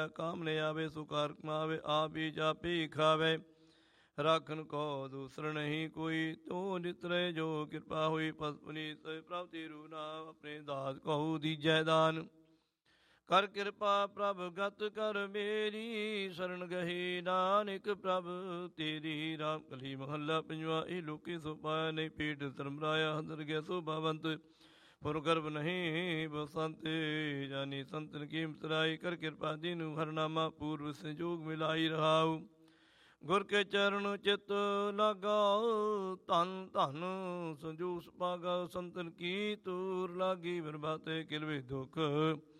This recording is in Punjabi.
ਕਾਮ ਨੇ ਆਵੇ ਸੁਕਾਰ ਕਮਾਵੇ, ਆਪ ਹੀ ਜਾਪੀ ਖਾਵੇ। ਰਾਖਨ ਕੋ ਦੂਸਰ ਨਹੀਂ ਕੋਈ, ਤੂੰ ਨਿਤਰੇ ਜੋ ਕਿਰਪਾ ਹੋਈ। ਪਸਪਨੀ ਪ੍ਰਾਪਤੀ ਰੂ ਨਾਮ, ਆਪਣੇ ਦਾਸ ਕਹੂ ਦੀਜੈ ਦਾਨ। ਕਰ ਕਿਰਪਾ ਪ੍ਰਭ ਗਤ ਕਰ ਮੇਰੀ, ਸ਼ਰਨ ਗਹੀ ਨਾਨਕ ਪ੍ਰਭ ਤੇਰੀ। ਰਾਮ ਕਲੀ ਮਹੱਲਾ ਪੰਜਵਾ। ਇਹ ਲੋਕੀ ਸੋ ਪਾਇਆ ਨਹੀਂ, ਪੀਠ ਧਰਮ ਰਾਇਆ ਹੰਦਰ ਗਿਆ ਸੋ ਭਵੰਤ। ਪੁਰ ਗਰਭ ਨਹੀਂ ਬਸੰਤ, ਜਾਨੀ ਸੰਤਨ ਕੀਮਤ ਰਾਈ। ਕਰ ਕਿਰਪਾ ਦੀਨੂ ਹਰਨਾਮਾ, ਪੂਰਵ ਸੰਜੋਗ ਮਿਲਾਈ ਰਹਾਉ। ਗੁਰ ਕੇ ਚਰਨ ਚਿਤ ਲਾਗਾ, ਧਨ ਧਨ ਸੰਜੋਗ ਸੁਭਾਗਾ। ਸੰਤਨ ਕੀ ਤੂਰ ਲਾਗੀ, ਬਰਬਾਤੇ ਕਿਲਵੇ ਦੁਖ,